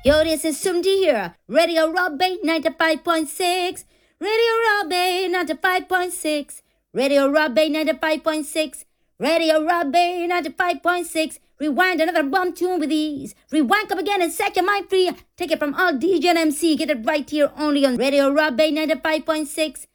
Yo, this is Sumdi here. Radio Robbie 95.6. Radio Robbie 95.6. Radio Robbie 95.6. Radio Robbie 95.6. Rewind another bomb tune with ease. Rewind up again and set your mind free. Take it from all DJ and MC. Get it right here only on Radio Robbie 95.6.